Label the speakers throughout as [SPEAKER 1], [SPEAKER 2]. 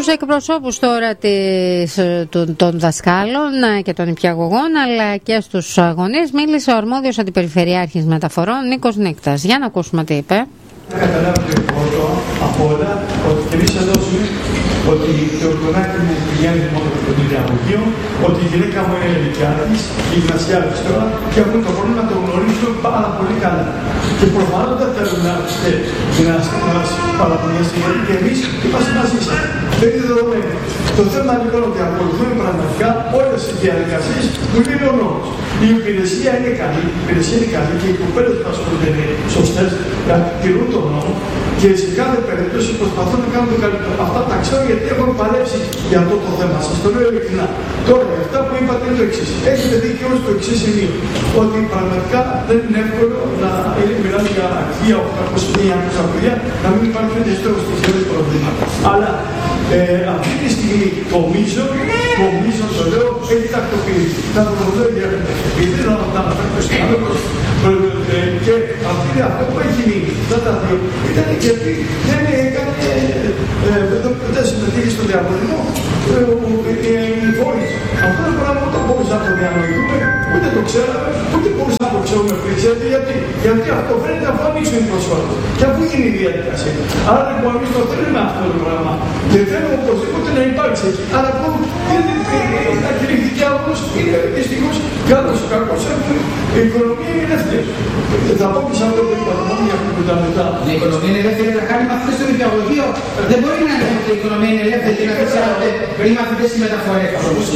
[SPEAKER 1] εκπροσώπους τώρα των δασκάλων και των νηπιαγωγών, αλλά και στους γονείς μίλησε ο αρμόδιος αντιπεριφερειάρχης μεταφορών Νίκος Νίκτας. Για να ακούσουμε τι είπε.
[SPEAKER 2] Καταλάβετε πρώτο από όλα ότι και εμείς εδώ ότι το εγγονάκι μου πηγαίνει μόνο στο νηπιαγωγείο, ότι η γυναίκα μου είναι ηλικιάτης, γυμνασιάτης τώρα, και έχουν το πρόβλημα να το γνωρίζουν πάρα πολύ καλά. Και προφανώς δεν θέλουν να μας παραπονιάσουν, γιατί και εμείς είμαστε μαζί σας. Δεν είναι δεδομένο. Το θέμα λοιπόν ότι ακολουθούμε πραγματικά όλες τις διαδικασίες που είναι ο νόμος. Η υπηρεσία είναι καλή, και οι κοπέλες που ασχολούνται είναι σωστές, τηρούν τον νόμο και σε κάθε περίπτωση προσπαθούν να κάνουν το καλύτερο. Αυτά τα ξέρω γιατί έχω παλέψει για αυτό το θέμα. Σας το λέω ειλικρινά. Τώρα, αυτά που είπατε είναι το εξής. Έχετε δίκιο ως το εξής σημείο. Ότι πραγματικά δεν είναι εύκολο να μιλάμε για αρχεία 800-900 παιδιά, να μην υπάρχει τέτοιο στοιχείο προβλήματα. Αλλά αυτή τη στιγμή νομίζω το λέω, έχει τακτοποιηθεί. Θα το λέω για επειδή να τα αναφέρω στην άλλο και αυτό που έχει μείνει, αυτά τα δύο, ήταν γιατί δεν έκανε, δεν συμμετείχε στο διαγωνισμό η πόλη. Αυτό το πράγμα δεν μπορούσα να το διανοηθούμε, ούτε το ξέραμε, ούτε μπορούσα να το ξέρουμε πριν. Γιατί αυτό φαίνεται αφού ανοίξουν οι προσφορές και αφού γίνει η διαδικασία. Άρα λοιπόν εμείς το θέλουμε αυτό το πράγμα και θέλουμε οπωσδήποτε να υπάρξει εκεί. Άρα αυτό τα κηρυχτικά όμως είναι δυστυχώς κάτω κακώς έχουμε. Η οικονομία είναι ελεύθερη. Θα πω και σε αυτό το είπα μόνο για αυτό που ήταν μετά.
[SPEAKER 3] Η οικονομία είναι ελεύθερη να κάνει μαθητές στο νηπιαγωγείο. Δεν μπορεί να είναι ότι η οικονομία είναι ελεύθερη και να φυσάρονται οι μαθητές οι μεταφορές.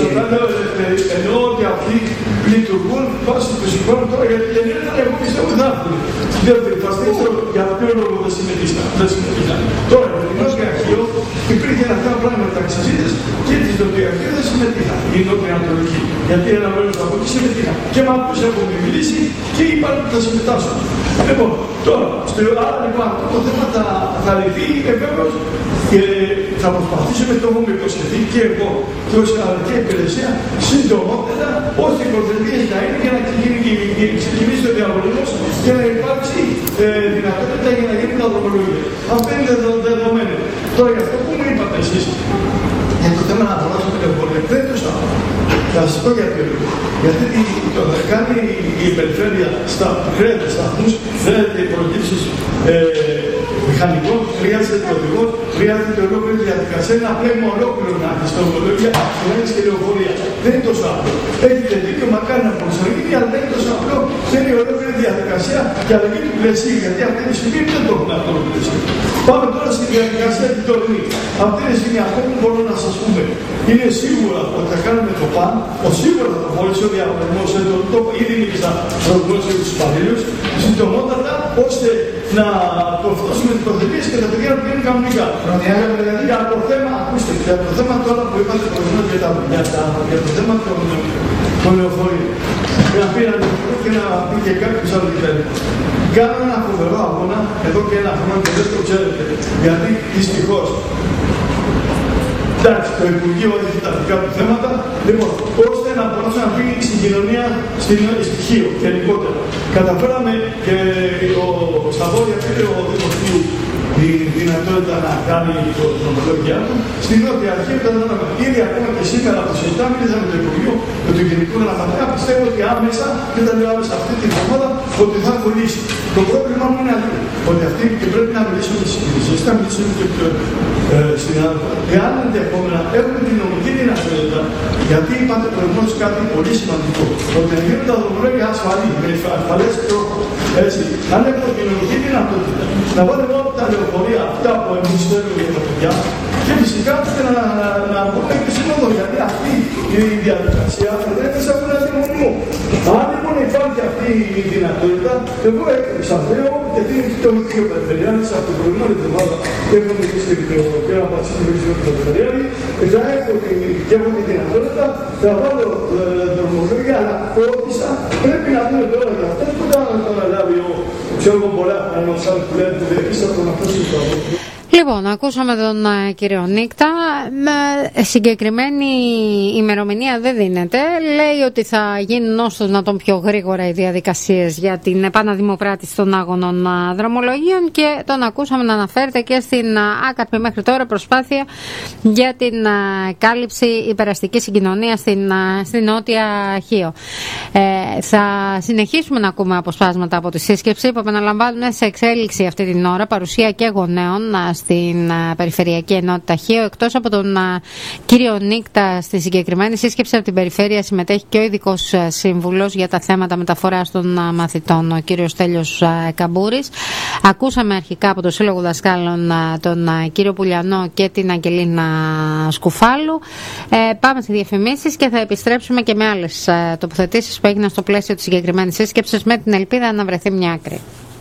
[SPEAKER 2] Εννοώ ότι αυτοί λειτουργούν βάσει του συμφώνου τώρα γιατί δεν ήταν εγώ πιστεύω ότι θα έρθουν. Στην δεύτερη φάση δεν ξέρω για ποιο λόγο δεν συμμετείχαν. Τώρα με την Νότια Αρχείο υπήρχε ένα πράγμα μεταξύ σας και της Νότια Αρχείο δεν συμμετείχαν. Η Νότια Ανατολική. Γιατί ένα μέρος από εκεί συμμετείχαν. Και με αυτούς έχουν μιλήσει και είπαν ότι θα συμμετάσχουν. Λοιπόν, τώρα, άρα λοιπόν αυτό το θέμα θα λυθεί βεβαίως και θα προσπαθήσουμε το έχουμε υποσχεθεί και εγώ και ως αλληλική υπηρεσία συντομότερα ώστε οι προθεσμίες να είναι για να ξεκινήσει ο διαγωνισμός και να υπάρξει δυνατότητα για να γίνει τα δρομολογία. Αυτό είναι δεδομένο. Τώρα για αυτό που μου είπατε εσείς για το θέμα να αγοράσουμε το εμπόριο, δεν είναι το σωστό. Θα σας πω γιατί. Γιατί το κάνει η περιφέρεια χρειάζεται σταθμούς, χρειάζεται προκύψεις μηχανικών, χρειάζεται το οδηγό, χρειάζεται ολόκληρη διαδικασία, ένα πνεύμα ολόκληρο να έχει στο ομολόγια και να έχει και λεωφορεία. Δεν είναι τόσο απλό. Έχετε δίκιο, μακάρι να προσεγγίσει, αλλά δεν είναι τόσο απλό. Θέλει ολόκληρη διαδικασία και αλλαγή του πλαισίου, γιατί αυτή τη στιγμή δεν το έχουμε αυτό το πλαίσιο. Πάμε τώρα στη διαδικασία την τωρινή. Αυτή τη στιγμή αυτό που μπορώ να σας πούμε είναι σίγουρα ότι θα κάνουμε το ΠΑΝ, σίγουρα θα το βοηθήσει ο διαγωνισμός, ήδη μίλησα σε τους υπαλλήλους, συντομότατα ώστε να προφτώσουμε τις προθεσμίες και τα παιδιά να πηγαίνουν κανονικά. Για το θέμα, ακούστε, για το θέμα τώρα που είπατε προηγουμένως για το θέμα των λεωφορείων. Να πει ένα λεωφορείο και να πει και κάποιος άλλο κυβέρνηση. Κάνω ένα φοβερό αγώνα εδώ και ένα χρόνο και δεν το ξέρετε. Γιατί δυστυχώς εντάξει, το Υπουργείο έχει τα δικά του θέματα, λοιπόν, ώστε να μπορέσει να πει στην κοινωνία στοιχείο γενικότερα. Καταφέραμε και στα βόρεια πήρε ο Δημοτικού τη δυνατότητα να κάνει το νομολογία του. Στην Νότια Αρχή ήταν ένα ήδη ακόμα και σήμερα που συζητάμε, είδαμε το Υπουργείο με τον Γενικό Γραμματέα. Πιστεύω ότι άμεσα, δεν τα λέω άμεσα αυτή την εβδομάδα, ότι θα έχουν λύσει. Το πρόβλημα μου είναι αλλού. Ότι αυτοί και πρέπει να μιλήσουμε με τις υπηρεσίες, θα μιλήσουμε και στην Ελλάδα. Εάν ενδεχόμενα έχουμε την νομική δυνατότητα, γιατί είπατε προηγουμένως κάτι πολύ σημαντικό, ότι να γίνουν τα δρομολόγια ασφαλή, με ασφαλές τρόπο. Έτσι, αν έχουμε την νομική δυνατότητα, να βάλουμε όλα τα λεωφορεία αυτά που εμείς θέλουμε για τα παιδιά και φυσικά να βγούμε και σύνοδο, γιατί αυτή η διαδικασία δεν είναι σαν ένα δημονισμό. Αν λοιπόν υπάρχει αυτή η δυνατότητα, εγώ σας λέω, γιατί το ίδιο Περιφερειάρχης από την προηγούμενη εβδομάδα έχουμε μιλήσει και το πέρα από την Περιφερειάρχη, θα έχω τη δυνατότητα, θα βάλω δρομολόγια, αλλά φώτισα, πρέπει να δούμε τώρα για αυτό που θα αναλάβει ξέρω εγώ πολλά, ένας άλλος που λένε που δεν επίσης από τον αυτό
[SPEAKER 1] Λοιπόν, ακούσαμε τον κύριο Νίκτα. Συγκεκριμένη ημερομηνία δεν δίνεται. Λέει ότι θα γίνουν όσο να τον πιο γρήγορα οι διαδικασίες για την επαναδημοπράτηση των άγωνων δρομολογίων, και τον ακούσαμε να αναφέρεται και στην άκαρπη μέχρι τώρα προσπάθεια για την κάλυψη υπεραστικής συγκοινωνίας στην Νότια Χίο. Θα συνεχίσουμε να ακούμε αποσπάσματα από τη σύσκεψη που επαναλαμβάνουμε σε εξέλιξη αυτή την ώρα, παρουσία και γονέων στην Περιφερειακή Ενότητα Χίο. Εκτός από τον κύριο Νίκτα, στη συγκεκριμένη σύσκεψη από την Περιφέρεια συμμετέχει και ο ειδικός σύμβουλος για τα θέματα μεταφοράς των μαθητών, ο κύριος Στέλιος Καμπούρης. Ακούσαμε αρχικά από το Σύλλογο Δασκάλων τον κύριο Πουλιανό και την Αγγελίνα Σκουφάλου. Πάμε σε διαφημίσεις και θα επιστρέψουμε και με άλλες τοποθετήσεις που έγιναν στο πλαίσιο της συγκεκριμένης σύσκεψης, με την ελπίδα να βρεθεί μια άκρη.